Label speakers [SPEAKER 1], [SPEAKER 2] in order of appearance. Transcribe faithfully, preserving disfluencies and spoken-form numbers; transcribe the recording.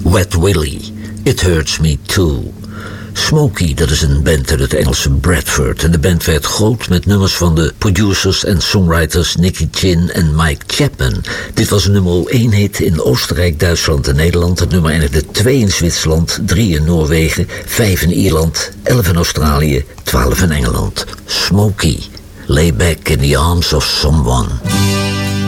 [SPEAKER 1] Wet Willie, It Hurts Me Too. Smokey, dat is een band uit het Engelse Bradford. En de band werd groot met nummers van de producers en songwriters Nicky Chin en Mike Chapman. Dit was een nummer één hit in Oostenrijk, Duitsland en Nederland. Het nummer eindigde twee in Zwitserland, drie in Noorwegen, vijf in Ierland, elf in Australië, twaalf in Engeland. Smokey, Lay Back in the Arms of Someone.